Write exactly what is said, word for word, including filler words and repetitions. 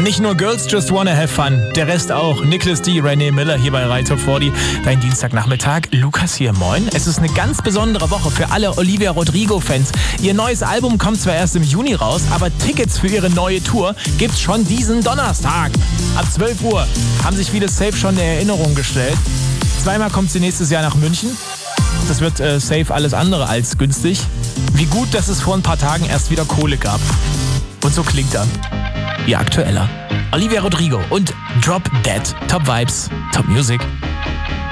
nicht nur Girls Just Wanna Have Fun, der Rest auch. Nicholas D., Renee Miller hier bei Rai Top vierzig. Dein Dienstagnachmittag. Lukas hier, moin. Es ist eine ganz besondere Woche für alle Olivia Rodrigo-Fans. Ihr neues Album kommt zwar erst im Juni raus, aber Tickets für ihre neue Tour gibt's schon diesen Donnerstag. Ab zwölf Uhr haben sich viele safe schon in Erinnerung gestellt. Zweimal kommt sie nächstes Jahr nach München. Das wird äh, safe alles andere als günstig. Wie gut, dass es vor ein paar Tagen erst wieder Kohle gab. Und so klingt er. Wie aktueller. Olivia Rodrigo und Drop Dead. Top Vibes, Top Music.